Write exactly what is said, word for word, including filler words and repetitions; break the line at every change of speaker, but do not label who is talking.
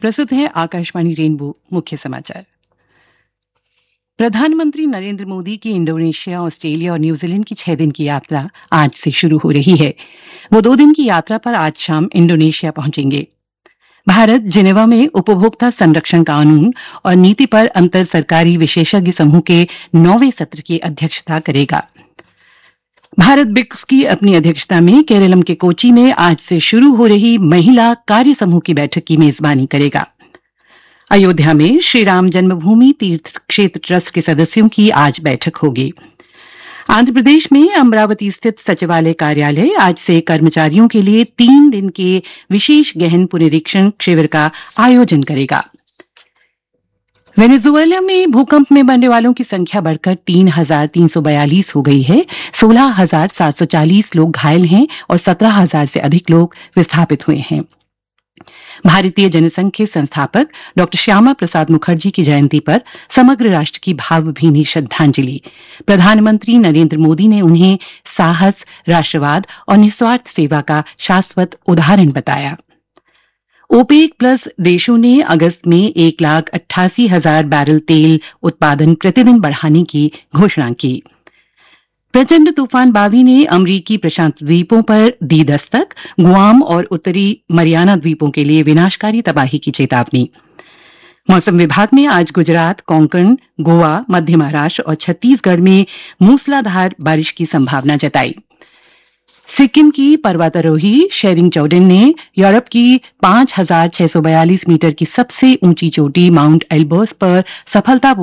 प्रस्तुत है आकाशवाणी रेनबो मुख्य समाचार। प्रधानमंत्री नरेंद्र मोदी की इंडोनेशिया, ऑस्ट्रेलिया और न्यूजीलैंड की छह दिन की यात्रा आज से शुरू हो रही है। वो दो दिन की यात्रा पर आज शाम इंडोनेशिया पहुंचेंगे। भारत जिनेवा में उपभोक्ता संरक्षण कानून और नीति पर अंतर सरकारी विशेषज्ञ समूह के नौवें सत्र की अध्यक्षता करेगा। भारत ब्रिक्स की अपनी अध्यक्षता में केरलम के कोची में आज से शुरू हो रही महिला कार्य समूह की बैठक की मेजबानी करेगा। अयोध्या में श्री राम जन्मभूमि तीर्थ क्षेत्र ट्रस्ट के सदस्यों की आज बैठक होगी। आंध्र प्रदेश में अमरावती स्थित सचिवालय कार्यालय आज से कर्मचारियों के लिए तीन दिन के विशेष गहन पुनरीक्षण शिविर का आयोजन करेगा। वेनेजुएला में भूकंप में मरने वालों की संख्या बढ़कर तीन हजार तीन सौ बयालीस हो गई है। सोलह हजार सात सौ चालीस लोग घायल हैं और सत्रह हजार से अधिक लोग विस्थापित हुए हैं। भारतीय जनसंघ के संस्थापक डॉक्टर श्यामा प्रसाद मुखर्जी की जयंती पर समग्र राष्ट्र की भावभीनी श्रद्धांजलि। प्रधानमंत्री नरेंद्र मोदी ने उन्हें साहस, राष्ट्रवाद और निस्वार्थ सेवा का शाश्वत उदाहरण बताया। ओपेक प्लस देशों ने अगस्त में एक लाख अट्ठासी हजार बैरल तेल उत्पादन प्रतिदिन बढ़ाने की घोषणा की। प्रचंड तूफान बावी ने अमरीकी प्रशांत द्वीपों पर दी दस्तक। गुआम और उत्तरी मरियाना द्वीपों के लिए विनाशकारी तबाही की चेतावनी। मौसम विभाग ने आज गुजरात, कोंकण, गोवा, मध्य महाराष्ट्र और छत्तीसगढ़ में मूसलाधार बारिश की संभावना जताई। सिक्किम की पर्वतारोही शेरिंग चौडेन ने यूरोप की पांच हजार छह सौ बयालीस मीटर की सबसे ऊंची चोटी माउंट एल्बर्स पर सफलतापूर्वक